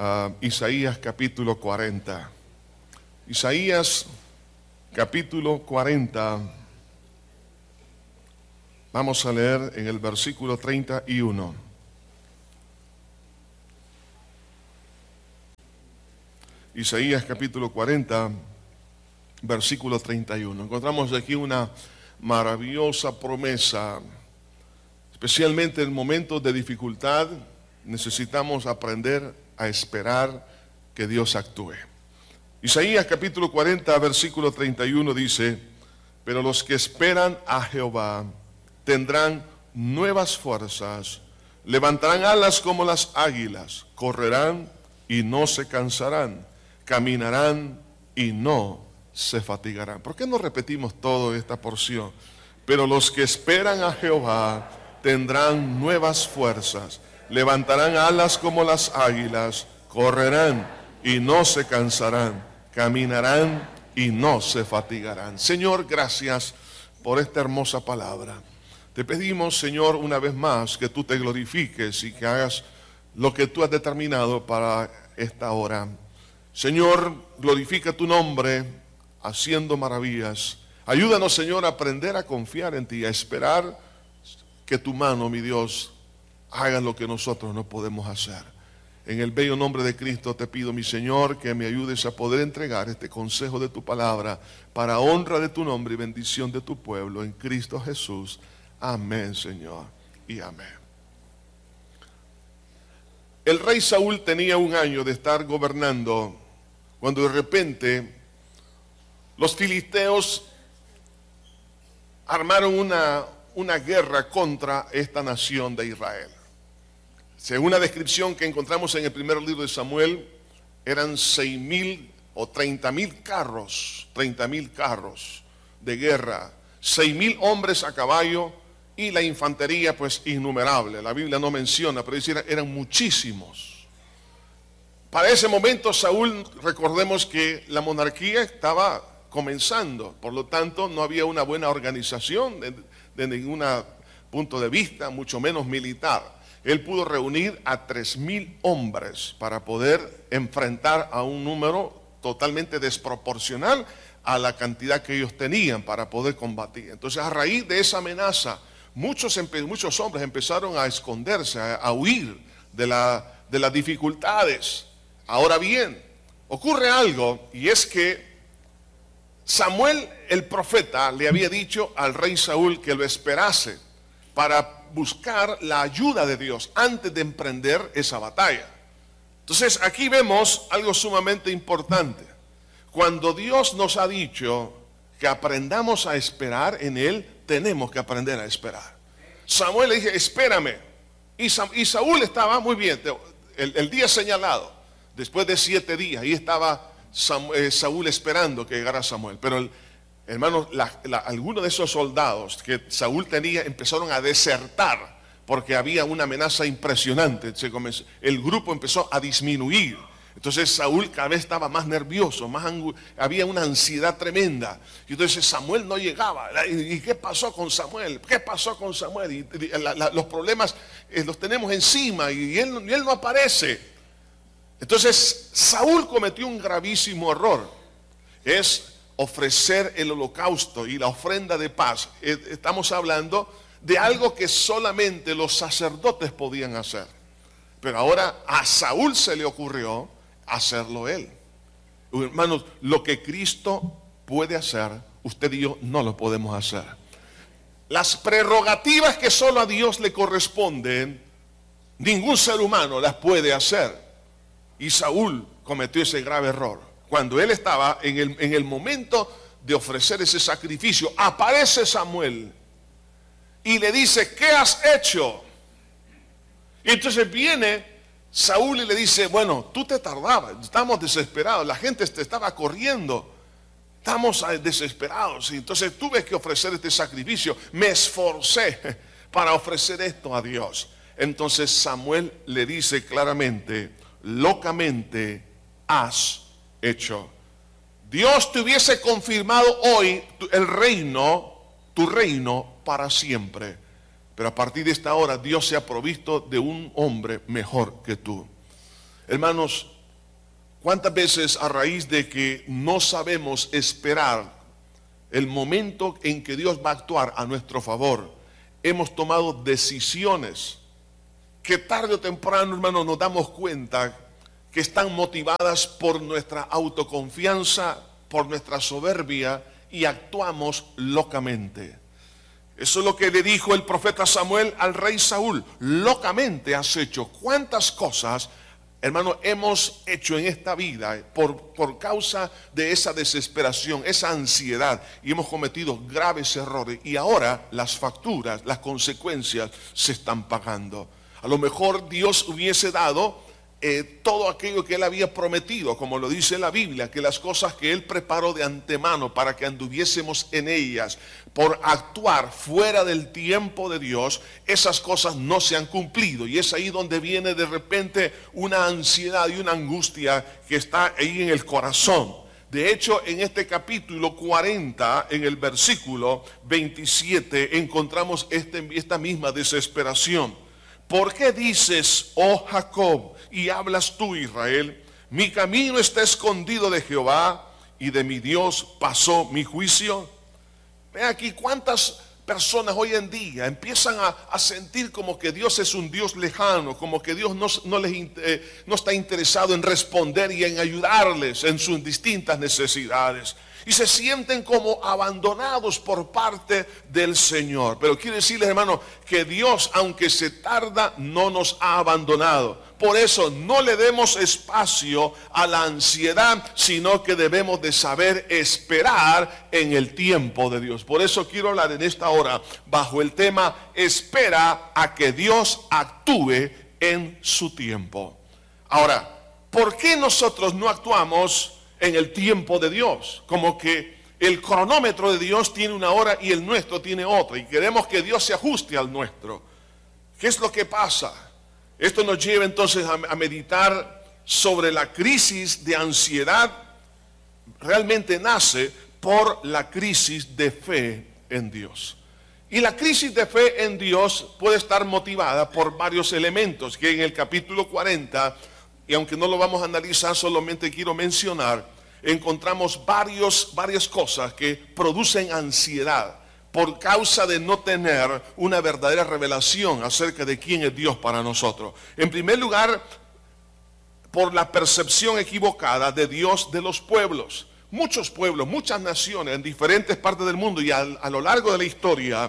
Isaías capítulo 40. Isaías capítulo 40. Vamos a leer en el versículo 31. Isaías capítulo 40, versículo 31. Encontramos aquí una maravillosa promesa. Especialmente en momentos de dificultad necesitamos aprender a esperar que Dios actúe. Isaías capítulo 40, versículo 31 dice: pero los que esperan a Jehová tendrán nuevas fuerzas, levantarán alas como las águilas, correrán y no se cansarán, caminarán y no se fatigarán. ¿Por qué no repetimos toda esta porción? Pero los que esperan a Jehová tendrán nuevas fuerzas, levantarán alas como las águilas, correrán y no se cansarán, caminarán y no se fatigarán. Señor, gracias por esta hermosa palabra. Te pedimos, Señor, una vez más que tú te glorifiques y que hagas lo que tú has determinado para esta hora. Señor, glorifica tu nombre haciendo maravillas. Ayúdanos, Señor, a aprender a confiar en ti, a esperar que tu mano, mi Dios, haga lo que nosotros no podemos hacer. En el bello nombre de Cristo te pido, mi Señor, que me ayudes a poder entregar este consejo de tu palabra para honra de tu nombre y bendición de tu pueblo en Cristo Jesús. Amén, Señor, y amén. El rey Saúl tenía 1 año de estar gobernando cuando de repente los filisteos armaron una guerra contra esta nación de Israel. Según la descripción que encontramos en el primer libro de Samuel, eran 6,000 o 30,000 carros, 30,000 carros de guerra, 6,000 hombres a caballo y la infantería pues innumerable. La Biblia no menciona, pero eran muchísimos. Para ese momento Saúl, recordemos que la monarquía estaba comenzando, por lo tanto no había una buena organización de ningún punto de vista, mucho menos militar. Él pudo reunir a 3,000 hombres para poder enfrentar a un número totalmente desproporcional a la cantidad que ellos tenían para poder combatir. Entonces, a raíz de esa amenaza, muchos hombres empezaron a esconderse, a huir de las dificultades. Ahora bien, ocurre algo, y es que Samuel, el profeta, le había dicho al rey Saúl que lo esperase para buscar la ayuda de Dios antes de emprender esa batalla. Entonces aquí vemos algo sumamente importante. Cuando Dios nos ha dicho que aprendamos a esperar en Él, tenemos que aprender a esperar. Samuel le dije, espérame. Y Saúl estaba muy bien, el día señalado, después de 7 días, ahí estaba Saúl esperando que llegara Samuel. Pero hermanos, algunos de esos soldados que Saúl tenía empezaron a desertar porque había una amenaza impresionante. El grupo empezó a disminuir. Entonces Saúl cada vez estaba más nervioso, había una ansiedad tremenda. Y entonces Samuel no llegaba. ¿Y qué pasó con Samuel? ¿Qué pasó con Samuel? Y los problemas los tenemos encima y él no aparece. Entonces Saúl cometió un gravísimo error. Es ofrecer el holocausto y la ofrenda de paz. Estamos hablando de algo que solamente los sacerdotes podían hacer. Pero ahora a Saúl se le ocurrió hacerlo él. Hermanos, lo que Cristo puede hacer, usted y yo no lo podemos hacer. Las prerrogativas que solo a Dios le corresponden, ningún ser humano las puede hacer. Y Saúl cometió ese grave error. Cuando él estaba en el momento de ofrecer ese sacrificio, aparece Samuel y le dice, ¿qué has hecho? Y entonces viene Saúl y le dice, bueno, tú te tardabas, estamos desesperados, la gente te estaba corriendo, estamos desesperados, y entonces tuve que ofrecer este sacrificio, me esforcé para ofrecer esto a Dios. Entonces Samuel le dice claramente, locamente has hecho. Dios te hubiese confirmado hoy tu reino para siempre. Pero a partir de esta hora Dios se ha provisto de un hombre mejor que tú. Hermanos, ¿cuántas veces a raíz de que no sabemos esperar el momento en que Dios va a actuar a nuestro favor, hemos tomado decisiones que tarde o temprano, hermanos, nos damos cuenta que están motivadas por nuestra autoconfianza, por nuestra soberbia, y actuamos locamente? Eso es lo que le dijo el profeta Samuel al rey Saúl: locamente has hecho. ¿Cuántas cosas, hermano, hemos hecho en esta vida por causa de esa desesperación, esa ansiedad, y hemos cometido graves errores, y ahora las facturas, las consecuencias se están pagando? A lo mejor Dios hubiese dado todo aquello que Él había prometido, como lo dice la Biblia, que las cosas que Él preparó de antemano para que anduviésemos en ellas, por actuar fuera del tiempo de Dios, esas cosas no se han cumplido. Y es ahí donde viene de repente una ansiedad y una angustia que está ahí en el corazón. De hecho, en este capítulo 40, en el versículo 27, encontramos esta misma desesperación. ¿Por qué dices, oh Jacob, y hablas tú, Israel? Mi camino está escondido de Jehová, y de mi Dios pasó mi juicio. Ve aquí cuántas personas hoy en día empiezan a sentir como que Dios es un Dios lejano, como que Dios no está interesado en responder y en ayudarles en sus distintas necesidades. Y se sienten como abandonados por parte del Señor. Pero quiero decirles, hermano, que Dios, aunque se tarda, no nos ha abandonado. Por eso no le demos espacio a la ansiedad, sino que debemos de saber esperar en el tiempo de Dios. Por eso quiero hablar en esta hora bajo el tema: espera a que Dios actúe en su tiempo. Ahora, ¿por qué nosotros no actuamos en el tiempo de Dios? Como que el cronómetro de Dios tiene una hora y el nuestro tiene otra, y queremos que Dios se ajuste al nuestro. ¿Qué es lo que pasa? Esto nos lleva entonces a meditar sobre la crisis de ansiedad. Realmente nace por la crisis de fe en Dios. Y la crisis de fe en Dios puede estar motivada por varios elementos que en el capítulo 40, y aunque no lo vamos a analizar, solamente quiero mencionar, encontramos varias cosas que producen ansiedad por causa de no tener una verdadera revelación acerca de quién es Dios para nosotros. En primer lugar, por la percepción equivocada de Dios de los pueblos. Muchos pueblos, muchas naciones en diferentes partes del mundo y a lo largo de la historia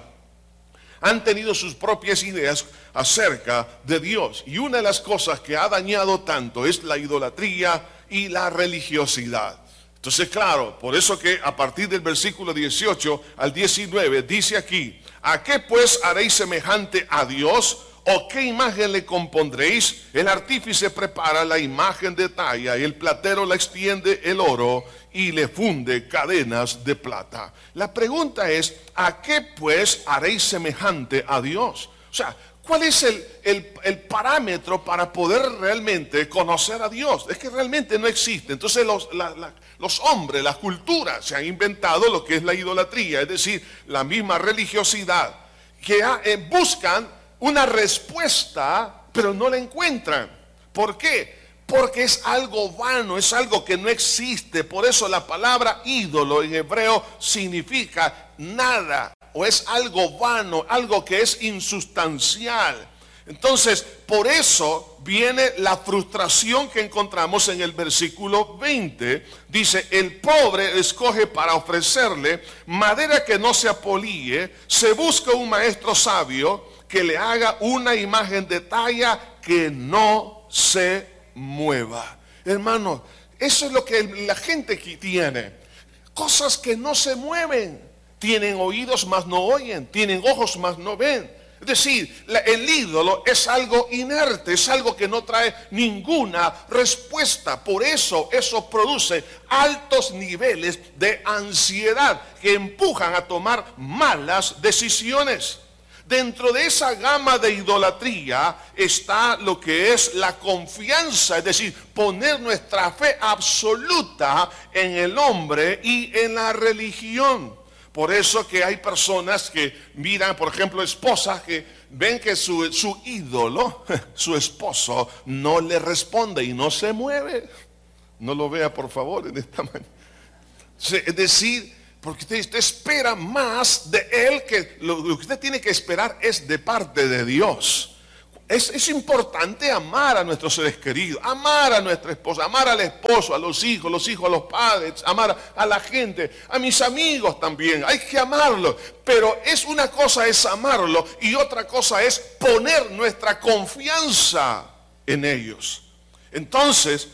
han tenido sus propias ideas acerca de Dios. Y una de las cosas que ha dañado tanto es la idolatría y la religiosidad. Entonces, claro, por eso que a partir del versículo 18 al 19 dice aquí: ¿a qué pues haréis semejante a Dios? ¿O qué imagen le compondréis? El artífice prepara la imagen de talla, y el platero la extiende el oro y le funde cadenas de plata. La pregunta es: ¿a qué pues haréis semejante a Dios? O sea, ¿cuál es el parámetro para poder realmente conocer a Dios? Es que realmente no existe. Entonces los hombres, las culturas se han inventado lo que es la idolatría, es decir, la misma religiosidad, que buscan una respuesta, pero no la encuentran. ¿Por qué? Porque es algo vano, es algo que no existe. Por eso la palabra ídolo en hebreo significa nada, o es algo vano, algo que es insustancial. Entonces, por eso viene la frustración que encontramos en el versículo 20. Dice: el pobre escoge para ofrecerle madera que no se apolíe, se busca un maestro sabio que le haga una imagen de talla que no se mueva. Hermano, eso es lo que la gente que tiene. Cosas que no se mueven. Tienen oídos mas no oyen, tienen ojos mas no ven. Es decir, el ídolo es algo inerte, es algo que no trae ninguna respuesta. Por eso produce altos niveles de ansiedad que empujan a tomar malas decisiones. Dentro de esa gama de idolatría está lo que es la confianza, es decir, poner nuestra fe absoluta en el hombre y en la religión. Por eso que hay personas que miran, por ejemplo, esposas que ven que su ídolo, su esposo, no le responde y no se mueve. No lo vea, por favor, en esta manera. Es decir, porque usted espera más de él, que lo que usted tiene que esperar es de parte de Dios. Es importante amar a nuestros seres queridos, amar a nuestra esposa, amar al esposo, a los hijos a los padres, amar a la gente, a mis amigos también. Hay que amarlos, pero una cosa es amarlo y otra cosa es poner nuestra confianza en ellos. Entonces,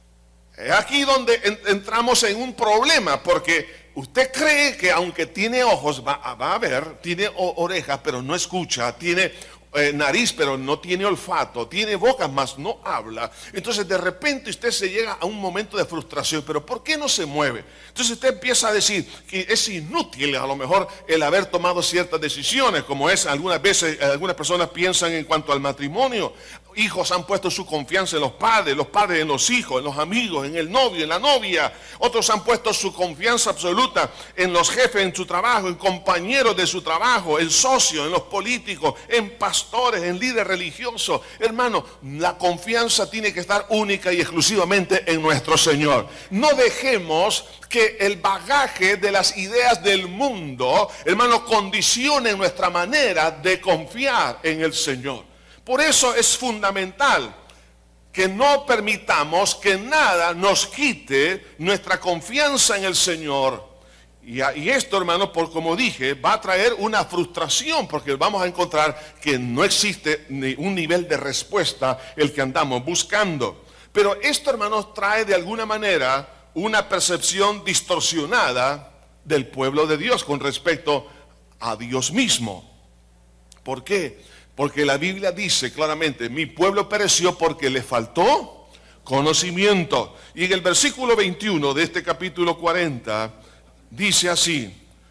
es aquí donde entramos en un problema, porque usted cree que aunque tiene ojos, va a ver, tiene orejas, pero no escucha, tiene nariz, pero no tiene olfato, tiene boca, mas no habla. Entonces de repente usted se llega a un momento de frustración, pero ¿por qué no se mueve? Entonces usted empieza a decir que es inútil a lo mejor el haber tomado ciertas decisiones, como es algunas veces, algunas personas piensan en cuanto al matrimonio. Hijos han puesto su confianza en los padres en los hijos, en los amigos, en el novio, en la novia. Otros han puesto su confianza absoluta en los jefes, en su trabajo, en compañeros de su trabajo, en socios, en los políticos, en pastores, en líderes religiosos. Hermano, la confianza tiene que estar única y exclusivamente en nuestro Señor. No dejemos que el bagaje de las ideas del mundo, hermano, condicione nuestra manera de confiar en el Señor. Por eso es fundamental que no permitamos que nada nos quite nuestra confianza en el Señor. Y esto, hermano, por como dije, va a traer una frustración, porque vamos a encontrar que no existe ni un nivel de respuesta el que andamos buscando. Pero esto, hermanos, trae de alguna manera una percepción distorsionada del pueblo de Dios con respecto a Dios mismo. ¿Por qué? Porque la Biblia dice claramente, mi pueblo pereció porque le faltó conocimiento. Y en el versículo 21 de este capítulo 40, dice así,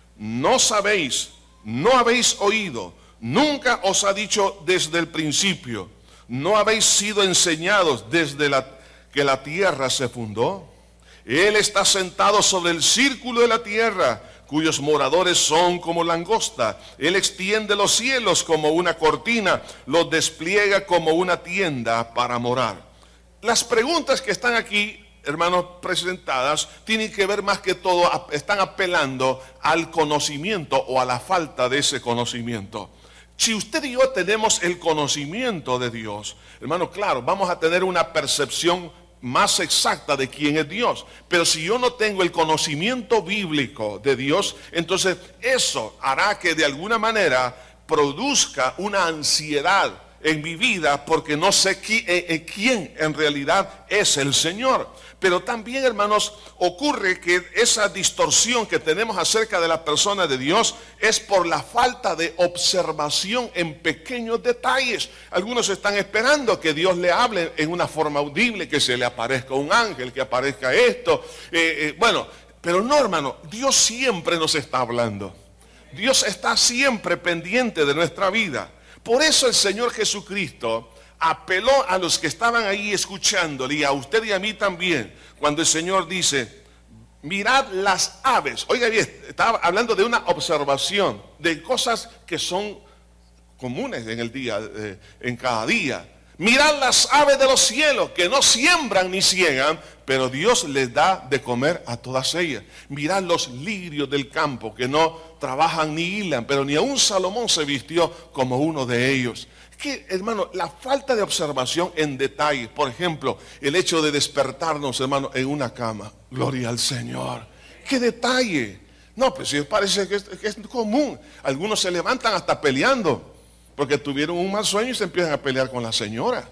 no sabéis, no habéis oído, nunca os ha dicho desde el principio, no habéis sido enseñados desde que la tierra se fundó. Él está sentado sobre el círculo de la tierra, cuyos moradores son como langosta. Él extiende los cielos como una cortina, los despliega como una tienda para morar. Las preguntas que están aquí, hermanos, presentadas, tienen que ver más que todo, están apelando al conocimiento o a la falta de ese conocimiento. Si usted y yo tenemos el conocimiento de Dios, hermano, claro, vamos a tener una percepción más exacta de quién es Dios. Pero si yo no tengo el conocimiento bíblico de Dios, entonces eso hará que de alguna manera produzca una ansiedad en mi vida, porque no sé quién en realidad es el Señor. Pero también, hermanos, ocurre que esa distorsión que tenemos acerca de la persona de Dios es por la falta de observación en pequeños detalles. Algunos están esperando que Dios le hable en una forma audible, que se le aparezca un ángel, que aparezca esto. Bueno, pero no, hermano, Dios siempre nos está hablando. Dios está siempre pendiente de nuestra vida. Por eso el Señor Jesucristo apeló a los que estaban ahí escuchándole, y a usted y a mí también, cuando el Señor dice, mirad las aves. Oiga bien, estaba hablando de una observación, de cosas que son comunes en el día, en cada día. Mirad las aves de los cielos, que no siembran ni ciegan, pero Dios les da de comer a todas ellas. Mirad los lirios del campo, que no trabajan ni hilan, pero ni aun Salomón se vistió como uno de ellos. Que, hermano, la falta de observación en detalle, por ejemplo, el hecho de despertarnos, hermano, en una cama. Gloria al Señor. ¡Qué detalle! No, pues sí, parece que es común. Algunos se levantan hasta peleando, porque tuvieron un mal sueño y se empiezan a pelear con la señora.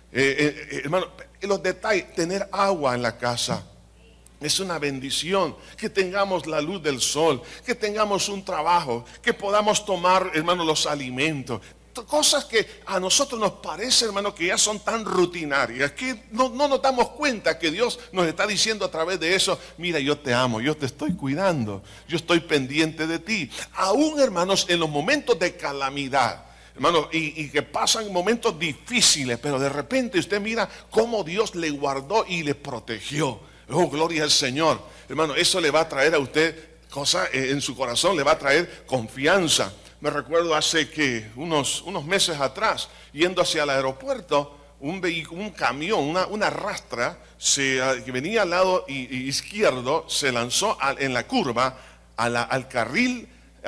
Hermano, los detalles, tener agua en la casa es una bendición. Que tengamos la luz del sol, que tengamos un trabajo, que podamos tomar, hermano, los alimentos. Cosas que a nosotros nos parece, hermano, que ya son tan rutinarias, que no nos damos cuenta que Dios nos está diciendo a través de eso, mira, yo te amo, yo te estoy cuidando, yo estoy pendiente de ti. Aún, hermanos, en los momentos de calamidad, hermano, y que pasan momentos difíciles, pero de repente usted mira cómo Dios le guardó y le protegió. Oh, gloria al Señor. Hermano, eso le va a traer a usted cosas en su corazón, le va a traer confianza. me recuerdo hace que unos meses atrás, yendo hacia el aeropuerto, un camión, una rastra, que venía al lado izquierdo, se lanzó en la curva al carril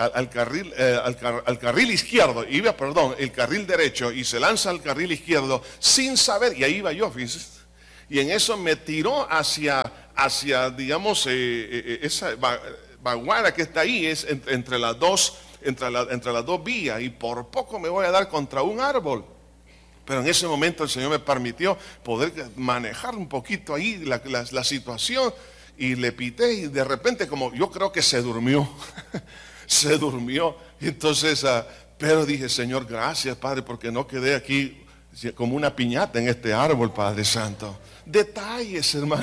izquierdo, el carril derecho, y se lanza al carril izquierdo sin saber, y ahí iba yo, fíjense, y en eso me tiró hacia digamos, esa vaguada que está ahí, es entre las dos vías, y por poco me voy a dar contra un árbol. Pero en ese momento el Señor me permitió poder manejar un poquito ahí la situación, y le pité, y de repente, como yo creo que se durmió, se durmió. Y entonces, pero dije, Señor, gracias, Padre, porque no quedé aquí como una piñata en este árbol, Padre Santo. Detalles, hermano.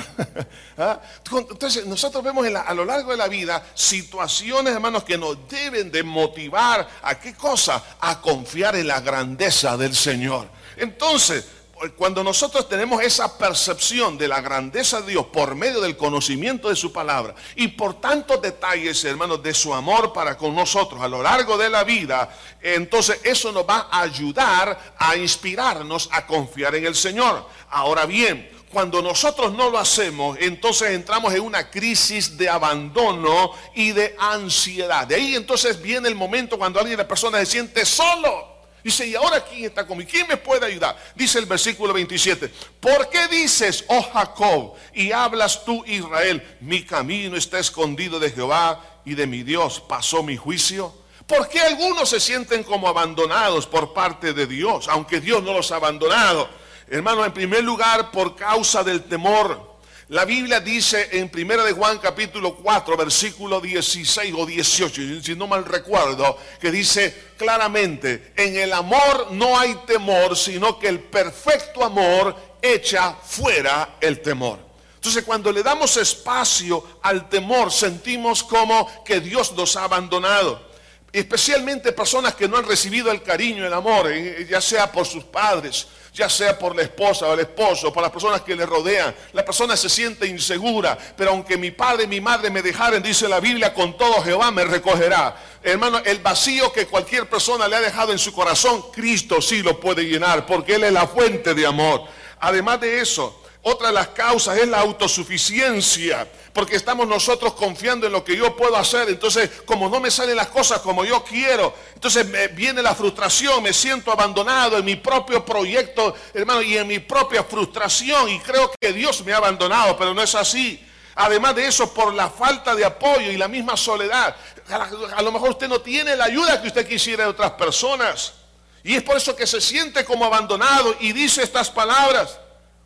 Entonces nosotros vemos a lo largo de la vida situaciones, hermanos, que nos deben de motivar ¿a qué cosa? A confiar en la grandeza del Señor. Entonces, cuando nosotros tenemos esa percepción de la grandeza de Dios por medio del conocimiento de su palabra y por tantos detalles, hermanos, de su amor para con nosotros a lo largo de la vida, entonces eso nos va a ayudar a inspirarnos a confiar en el Señor. Ahora bien, cuando nosotros no lo hacemos, entonces entramos en una crisis de abandono y de ansiedad. De ahí entonces viene el momento cuando la persona se siente solo. Dice, ¿y ahora quién está conmigo? ¿Quién me puede ayudar? Dice el versículo 27. ¿Por qué dices, oh Jacob, y hablas tú, Israel, mi camino está escondido de Jehová y de mi Dios pasó mi juicio? ¿Por qué algunos se sienten como abandonados por parte de Dios, aunque Dios no los ha abandonado? Hermano, en primer lugar, por causa del temor. La Biblia dice en 1 de Juan capítulo 4, versículo 16 o 18, si no mal recuerdo, que dice claramente, en el amor no hay temor, sino que el perfecto amor echa fuera el temor. Entonces, cuando le damos espacio al temor, sentimos como que Dios nos ha abandonado. Especialmente personas que no han recibido el cariño, el amor, ya sea por sus padres, ya sea por la esposa o el esposo, por las personas que le rodean. La persona se siente insegura, pero aunque mi padre y mi madre me dejaren, dice la Biblia, con todo Jehová me recogerá. Hermano, el vacío que cualquier persona le ha dejado en su corazón, Cristo sí lo puede llenar, porque Él es la fuente de amor. Además de eso, otra de las causas es la autosuficiencia, porque estamos nosotros confiando en lo que yo puedo hacer. Entonces, como no me salen las cosas como yo quiero, entonces viene la frustración, me siento abandonado en mi propio proyecto, hermano, y en mi propia frustración, y creo que Dios me ha abandonado, pero no es así. Además de eso, por la falta de apoyo y la misma soledad, a lo mejor usted no tiene la ayuda que usted quisiera de otras personas, y es por eso que se siente como abandonado y dice estas palabras.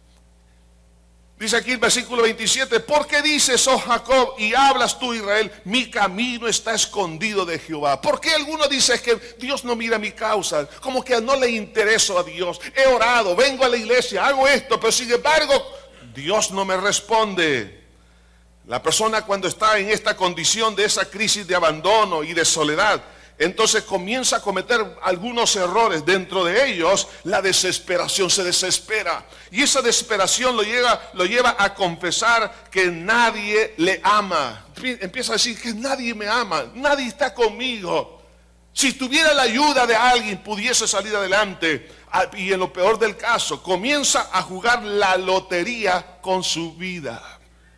Dice aquí el versículo 27, ¿por qué dices, oh Jacob, y hablas tú, Israel, mi camino está escondido de Jehová? ¿Por qué alguno dice que Dios no mira mi causa? Como que no le intereso a Dios. He orado, vengo a la iglesia, hago esto, pero sin embargo, Dios no me responde. La persona cuando está en esta condición de esa crisis de abandono y de soledad, entonces comienza a cometer algunos errores. Dentro de ellos, la desesperación, se desespera. Y esa desesperación lo lleva a confesar que nadie le ama. Empieza a decir que nadie me ama, nadie está conmigo. Si tuviera la ayuda de alguien, pudiese salir adelante. Y en lo peor del caso, comienza a jugar la lotería con su vida.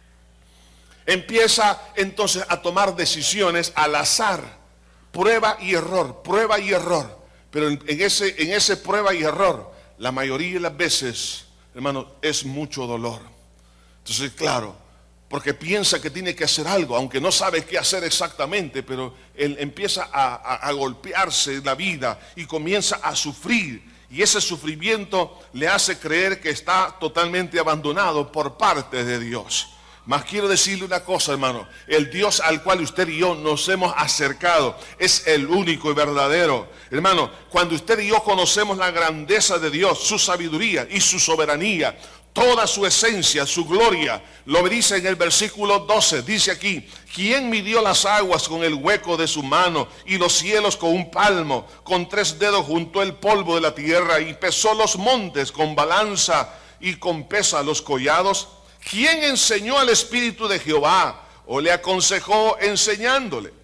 Empieza entonces a tomar decisiones al azar. Prueba y error, pero en ese prueba y error, la mayoría de las veces, hermano, es mucho dolor. Entonces, claro, porque piensa que tiene que hacer algo, aunque no sabe qué hacer exactamente, pero él empieza a golpearse la vida y comienza a sufrir, y ese sufrimiento le hace creer que está totalmente abandonado por parte de Dios. Mas quiero decirle una cosa, hermano, el Dios al cual usted y yo nos hemos acercado es el único y verdadero. Hermano, cuando usted y yo conocemos la grandeza de Dios, su sabiduría y su soberanía, toda su esencia, su gloria, lo dice en el versículo 12, dice aquí, ¿quién midió las aguas con el hueco de su mano y los cielos con un palmo? Con 3 dedos juntó el polvo de la tierra y pesó los montes con balanza y con pesa los collados. ¿Quién enseñó al Espíritu de Jehová o le aconsejó enseñándole?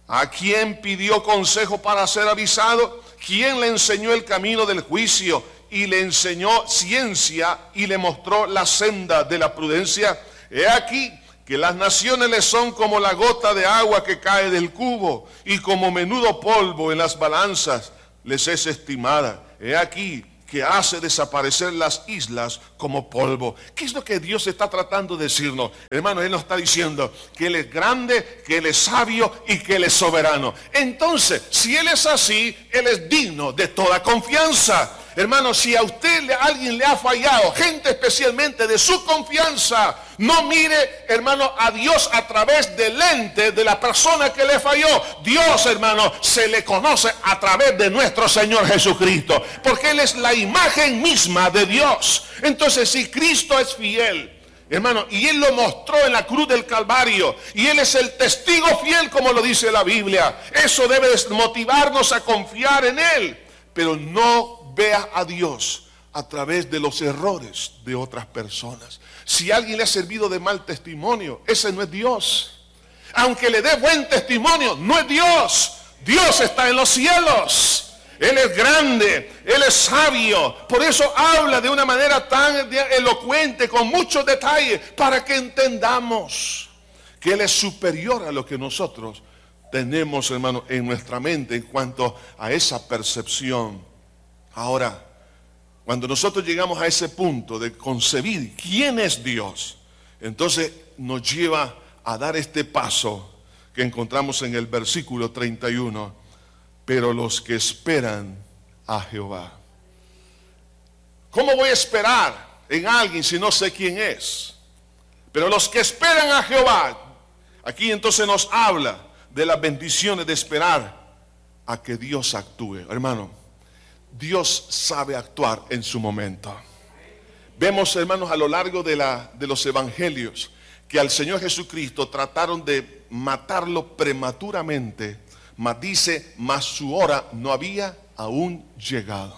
¿A quién pidió consejo para ser avisado? ¿Quién le enseñó el camino del juicio y le enseñó ciencia y le mostró la senda de la prudencia? He aquí que las naciones le son como la gota de agua que cae del cubo y como menudo polvo en las balanzas les es estimada. He aquí que hace desaparecer las islas como polvo. ¿Qué es lo que Dios está tratando de decirnos? Hermano, Él nos está diciendo que Él es grande, que Él es sabio y que Él es soberano. Entonces, si Él es así, Él es digno de toda confianza. Hermano, si a usted alguien le ha fallado, gente especialmente de su confianza, no mire, hermano, a Dios a través del lente de la persona que le falló. Dios, hermano, se le conoce a través de nuestro Señor Jesucristo, porque Él es la imagen misma de Dios. Entonces, si Cristo es fiel, hermano, y Él lo mostró en la cruz del Calvario, y Él es el testigo fiel, como lo dice la Biblia, eso debe motivarnos a confiar en Él. Pero no vea a Dios a través de los errores de otras personas. Si alguien le ha servido de mal testimonio, ese no es Dios. Aunque le dé buen testimonio, no es Dios. Dios está en los cielos. Él es grande, Él es sabio. Por eso habla de una manera tan elocuente, con muchos detalles, para que entendamos que Él es superior a lo que nosotros tenemos, hermano, en nuestra mente en cuanto a esa percepción. Ahora, cuando nosotros llegamos a ese punto de concebir quién es Dios, entonces nos lleva a dar este paso que encontramos en el versículo 31. Pero los que esperan a Jehová. ¿Cómo voy a esperar en alguien si no sé quién es? Pero los que esperan a Jehová, aquí entonces nos habla de las bendiciones de esperar a que Dios actúe. Hermano, Dios sabe actuar en su momento. Vemos, hermanos, a lo largo de los evangelios, que al Señor Jesucristo trataron de matarlo prematuramente, mas dice, mas su hora no había aún llegado.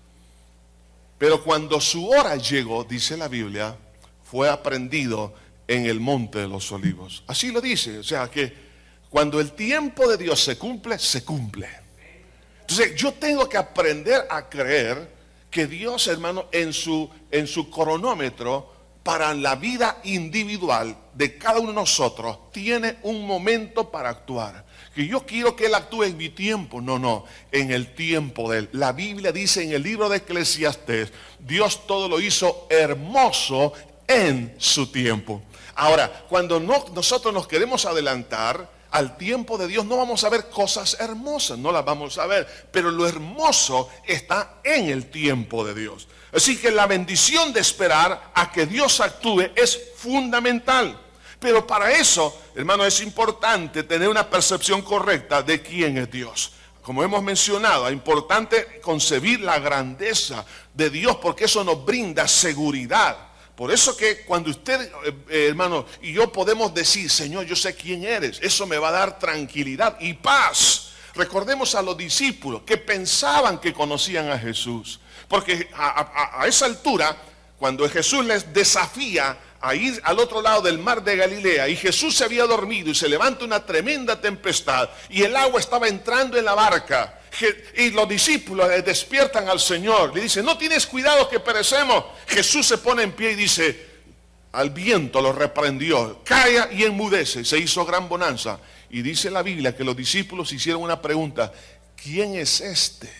Pero cuando su hora llegó, dice la Biblia, fue aprendido en el monte de los olivos. Así lo dice, o sea que cuando el tiempo de Dios se cumple, se cumple. Entonces yo tengo que aprender a creer que Dios, hermano, en su cronómetro para la vida individual de cada uno de nosotros, tiene un momento para actuar. Que yo quiero que Él actúe en mi tiempo. No, en el tiempo de Él. La Biblia dice en el libro de Eclesiastés, Dios todo lo hizo hermoso en su tiempo. Ahora, cuando nosotros nos queremos adelantar al tiempo de Dios, no vamos a ver cosas hermosas, no las vamos a ver, pero lo hermoso está en el tiempo de Dios. Así que la bendición de esperar a que Dios actúe es fundamental. Pero para eso, hermano, es importante tener una percepción correcta de quién es Dios. Como hemos mencionado, es importante concebir la grandeza de Dios, porque eso nos brinda seguridad. Por eso que cuando usted, hermano, y yo podemos decir, Señor, yo sé quién eres, eso me va a dar tranquilidad y paz. Recordemos a los discípulos que pensaban que conocían a Jesús, porque a esa altura, cuando Jesús les desafía a ir al otro lado del mar de Galilea, y Jesús se había dormido y se levanta una tremenda tempestad y el agua estaba entrando en la barca, y los discípulos despiertan al Señor, le dicen, no tienes cuidado que perecemos. Jesús se pone en pie y dice, al viento lo reprendió, calla y enmudece. Se hizo gran bonanza. Y dice la Biblia que los discípulos hicieron una pregunta, ¿quién es este?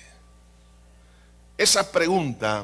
Esa pregunta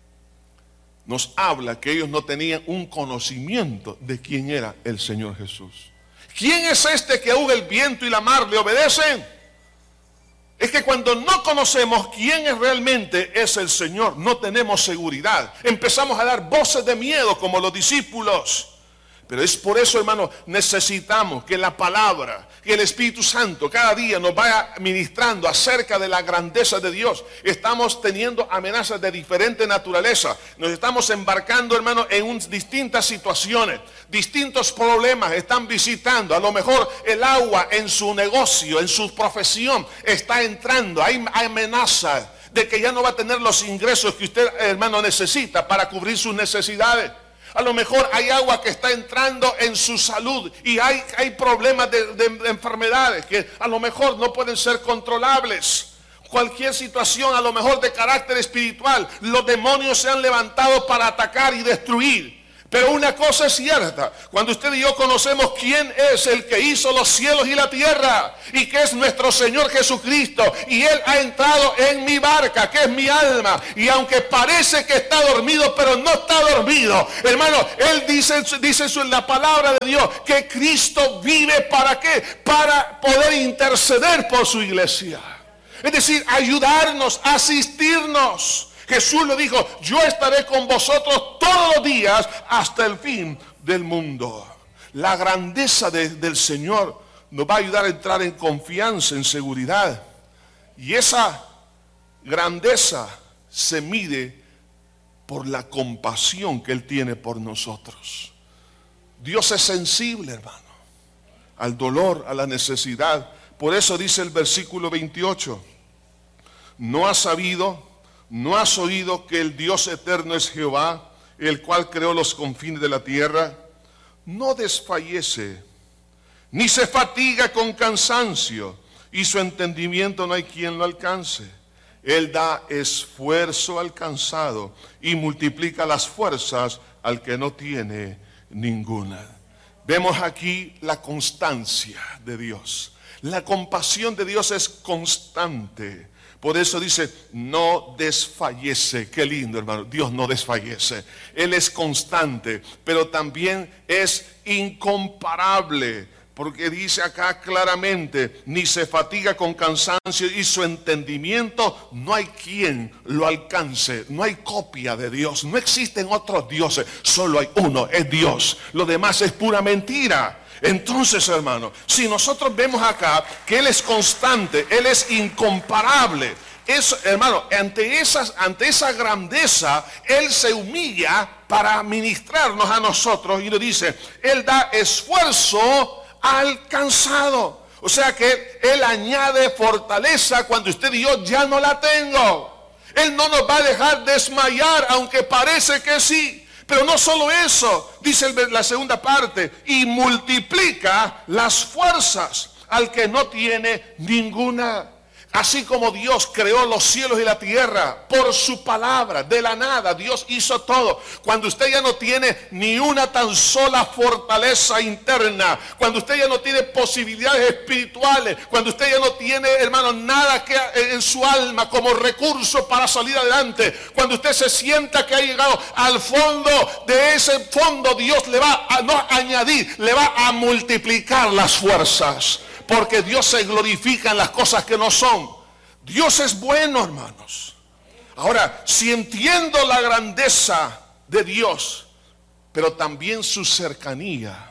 nos habla que ellos no tenían un conocimiento de quién era el Señor Jesús. ¿Quién es este que aúlla el viento y la mar le obedecen? Es que cuando no conocemos quién es realmente es el Señor, no tenemos seguridad. Empezamos a dar voces de miedo como los discípulos. Pero es por eso, hermano, necesitamos que la palabra, que el Espíritu Santo cada día nos vaya ministrando acerca de la grandeza de Dios. Estamos teniendo amenazas de diferente naturaleza. Nos estamos embarcando, hermano, en distintas situaciones. Distintos problemas están visitando. A lo mejor el agua en su negocio, en su profesión, está entrando. Hay amenazas de que ya no va a tener los ingresos que usted, hermano, necesita para cubrir sus necesidades. A lo mejor hay agua que está entrando en su salud y hay problemas de enfermedades que a lo mejor no pueden ser controlables. Cualquier situación, a lo mejor de carácter espiritual, los demonios se han levantado para atacar y destruir. Pero una cosa es cierta, cuando usted y yo conocemos quién es el que hizo los cielos y la tierra, y que es nuestro Señor Jesucristo, y Él ha entrado en mi barca, que es mi alma, y aunque parece que está dormido, pero no está dormido, hermano, Él dice eso en la palabra de Dios, que Cristo vive, ¿para qué? Para poder interceder por su iglesia. Es decir, ayudarnos, asistirnos. Jesús lo dijo, yo estaré con vosotros todos los días hasta el fin del mundo. La grandeza del Señor nos va a ayudar a entrar en confianza, en seguridad. Y esa grandeza se mide por la compasión que Él tiene por nosotros. Dios es sensible, hermano, al dolor, a la necesidad. Por eso dice el versículo 28, ¿no has oído que el Dios eterno es Jehová, el cual creó los confines de la tierra? No desfallece, ni se fatiga con cansancio, y su entendimiento no hay quien lo alcance. Él da esfuerzo al cansado y multiplica las fuerzas al que no tiene ninguna. Vemos aquí la constancia de Dios. La compasión de Dios es constante. Por eso dice, no desfallece. Qué lindo, hermano. Dios no desfallece. Él es constante, pero también es incomparable. Porque dice acá claramente, ni se fatiga con cansancio, y su entendimiento no hay quien lo alcance. No hay copia de Dios. No existen otros dioses. Solo hay uno, es Dios. Lo demás es pura mentira. Entonces, hermano, si nosotros vemos acá que Él es constante, Él es incomparable, hermano, ante esa grandeza, Él se humilla para ministrarnos a nosotros y nos dice, Él da esfuerzo al cansado. O sea que Él añade fortaleza cuando usted y yo ya no la tengo. Él no nos va a dejar desmayar, aunque parece que sí. Pero no solo eso, dice la segunda parte, y multiplica las fuerzas al que no tiene ninguna. Así como Dios creó los cielos y la tierra por su palabra, de la nada, Dios hizo todo. Cuando usted ya no tiene ni una tan sola fortaleza interna, cuando usted ya no tiene posibilidades espirituales, cuando usted ya no tiene, hermano, nada que en su alma como recurso para salir adelante, cuando usted se sienta que ha llegado al fondo, de ese fondo Dios le va a no añadir, le va a multiplicar las fuerzas. Porque Dios se glorifica en las cosas que no son. Dios es bueno, hermanos. Ahora, si entiendo la grandeza de Dios, pero también su cercanía,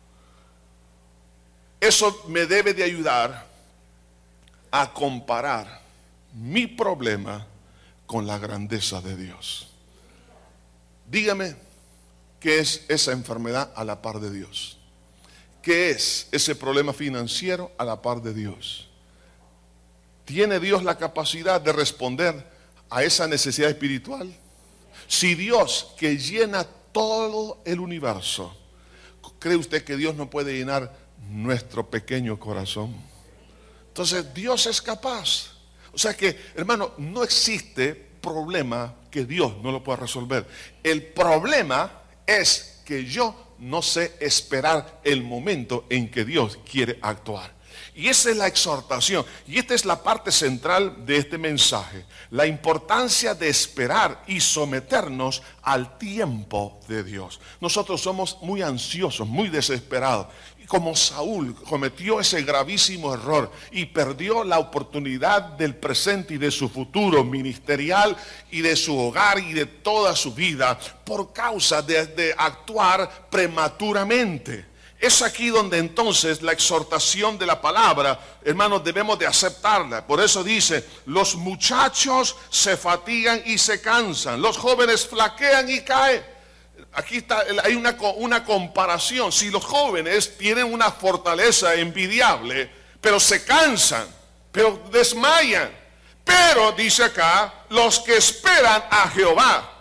eso me debe de ayudar a comparar mi problema con la grandeza de Dios. Dígame, ¿qué es esa enfermedad a la par de Dios? ¿Qué es ese problema financiero a la par de Dios? ¿Tiene Dios la capacidad de responder a esa necesidad espiritual? Si Dios, que llena todo el universo, ¿cree usted que Dios no puede llenar nuestro pequeño corazón? Entonces Dios es capaz. O sea que, hermano, no existe problema que Dios no lo pueda resolver. El problema es que yo no sé esperar el momento en que Dios quiere actuar. Y esa es la exhortación. Y esta es la parte central de este mensaje. La importancia de esperar y someternos al tiempo de Dios. Nosotros somos muy ansiosos, muy desesperados. Y como Saúl cometió ese gravísimo error y perdió la oportunidad del presente y de su futuro ministerial y de su hogar y de toda su vida por causa de actuar prematuramente. Es aquí donde entonces la exhortación de la palabra, hermanos, debemos de aceptarla. Por eso dice, los muchachos se fatigan y se cansan, los jóvenes flaquean y caen. Aquí está, hay una comparación. Si los jóvenes tienen una fortaleza envidiable, pero se cansan, pero desmayan. Pero dice acá, los que esperan a Jehová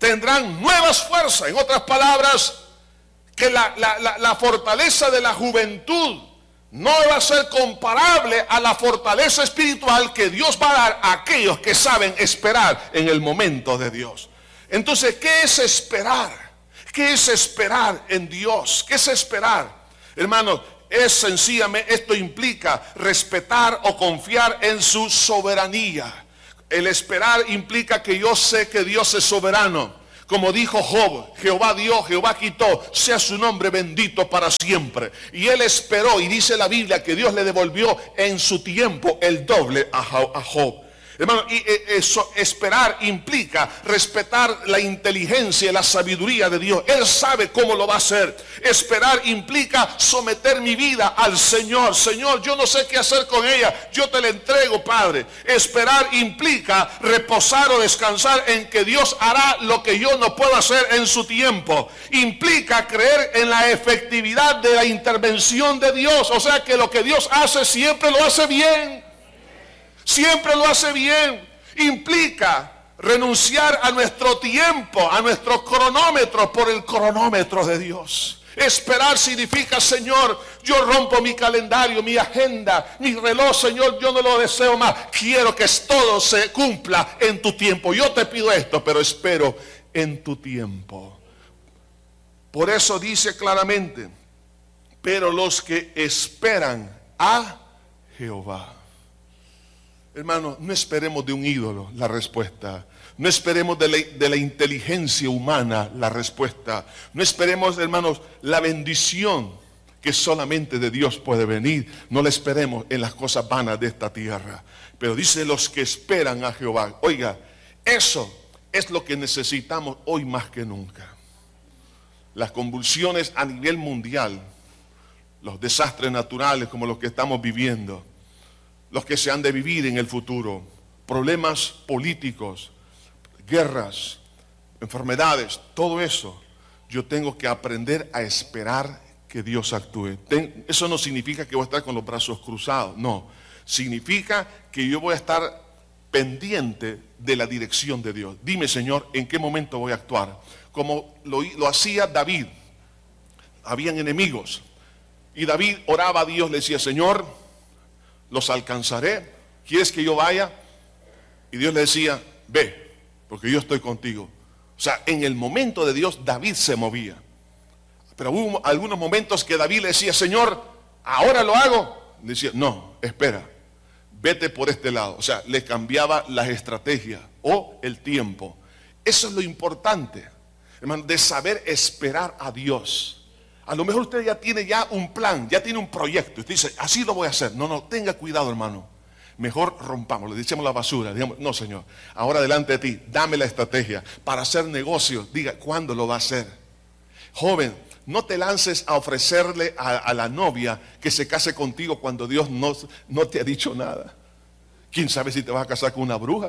tendrán nuevas fuerzas. En otras palabras, que la fortaleza de la juventud no va a ser comparable a la fortaleza espiritual que Dios va a dar a aquellos que saben esperar en el momento de Dios. Entonces, ¿qué es esperar? ¿Qué es esperar en Dios? ¿Qué es esperar? Hermanos, es sencillamente, esto implica respetar o confiar en su soberanía. El esperar implica que yo sé que Dios es soberano. Como dijo Job, Jehová dio, Jehová quitó, sea su nombre bendito para siempre. Y él esperó, y dice la Biblia que Dios le devolvió en su tiempo el doble a Job. Hermano, y eso, esperar implica respetar la inteligencia y la sabiduría de Dios. Él sabe cómo lo va a hacer. Esperar implica someter mi vida al Señor. Señor, yo no sé qué hacer con ella, yo te la entrego, Padre. Esperar implica reposar o descansar en que Dios hará lo que yo no puedo hacer en su tiempo. Implica creer en la efectividad de la intervención de Dios. O sea que lo que Dios hace siempre lo hace bien. Siempre lo hace bien. Implica renunciar a nuestro tiempo, a nuestro cronómetro por el cronómetro de Dios. Esperar significa, Señor, yo rompo mi calendario, mi agenda, mi reloj, Señor, yo no lo deseo más. Quiero que todo se cumpla en tu tiempo. Yo te pido esto, pero espero en tu tiempo. Por eso dice claramente, pero los que esperan a Jehová. Hermanos, no esperemos de un ídolo la respuesta. No esperemos de la inteligencia humana la respuesta. No esperemos, hermanos, la bendición que solamente de Dios puede venir. No la esperemos en las cosas vanas de esta tierra. Pero dice los que esperan a Jehová. Oiga, eso es lo que necesitamos hoy más que nunca. Las convulsiones a nivel mundial, los desastres naturales como los que estamos viviendo, los que se han de vivir en el futuro, problemas políticos, guerras, enfermedades, todo eso, yo tengo que aprender a esperar que Dios actúe. Eso no significa que voy a estar con los brazos cruzados, no. Significa que yo voy a estar pendiente de la dirección de Dios. Dime, Señor, ¿en qué momento voy a actuar? Como lo hacía David. Habían enemigos. Y David oraba a Dios, le decía, Señor, los alcanzaré. ¿Quieres que yo vaya? Y Dios le decía, ve, porque yo estoy contigo. O sea, en el momento de Dios, David se movía. Pero hubo algunos momentos que David le decía, Señor, ¿ahora lo hago? Le decía, no, espera, vete por este lado. O sea, le cambiaba las estrategias o el tiempo. Eso es lo importante, hermano, de saber esperar a Dios. A lo mejor usted ya tiene un plan, ya tiene un proyecto. Usted dice, así lo voy a hacer. No, tenga cuidado, hermano. Mejor rompamos, le echemos la basura. Digamos, no, Señor, ahora delante de ti, dame la estrategia para hacer negocios. Diga, ¿cuándo lo va a hacer? Joven, no te lances a ofrecerle a la novia que se case contigo cuando Dios no te ha dicho nada. ¿Quién sabe si te vas a casar con una bruja?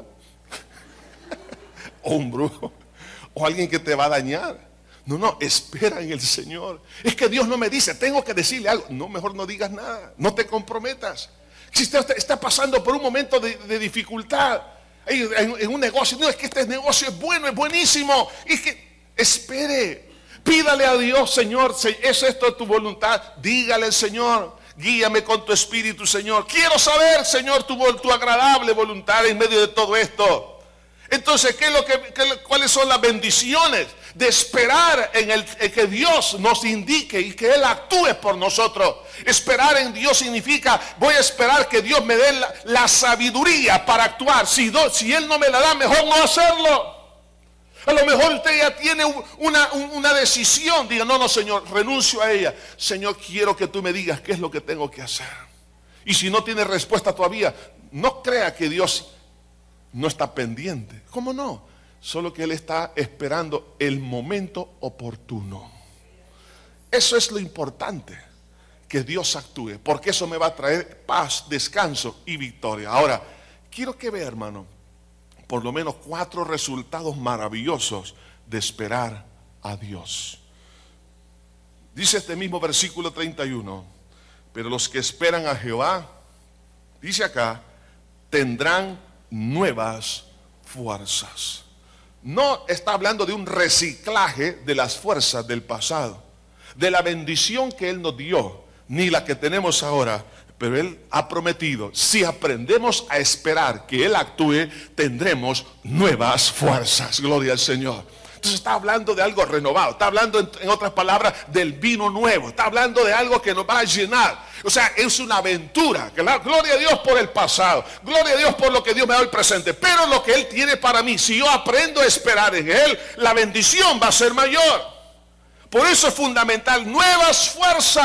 O un brujo. O alguien que te va a dañar. No, espera en el Señor. Es que Dios no me dice, tengo que decirle algo. No, mejor no digas nada, no te comprometas. Si usted está pasando por un momento de dificultad en un negocio, no, es que este negocio es bueno, es buenísimo. Es que espere, pídale a Dios, Señor, ¿es esto tu voluntad? Dígale al Señor, guíame con tu espíritu, Señor. Quiero saber, Señor, tu agradable voluntad en medio de todo esto. Entonces, ¿cuáles son las bendiciones de esperar en que Dios nos indique y que Él actúe por nosotros? Esperar en Dios significa, voy a esperar que Dios me dé la sabiduría para actuar. Si Él no me la da, mejor no hacerlo. A lo mejor usted ya tiene una decisión. Diga, no, Señor, renuncio a ella. Señor, quiero que tú me digas qué es lo que tengo que hacer. Y si no tiene respuesta todavía, no crea que Dios no está pendiente. ¿Cómo no? Solo que Él está esperando el momento oportuno. Eso es lo importante, que Dios actúe, porque eso me va a traer paz, descanso y victoria. Ahora, quiero que vea, hermano, por lo menos 4 resultados maravillosos de esperar a Dios. Dice este mismo versículo 31, pero los que esperan a Jehová, dice acá, tendrán nuevas fuerzas. no está hablando de un reciclaje de las fuerzas del pasado, de la bendición que Él nos dio, ni la que tenemos ahora. Pero Él ha prometido, si aprendemos a esperar que Él actúe, tendremos nuevas fuerzas. Gloria al Señor. Entonces está hablando de algo renovado, está hablando en otras palabras del vino nuevo, está hablando de algo que nos va a llenar. O sea, es una aventura. Gloria a Dios por el pasado, gloria a Dios por lo que Dios me da hoy presente, pero lo que Él tiene para mí, si yo aprendo a esperar en Él, la bendición va a ser mayor. Por eso es fundamental nuevas fuerzas.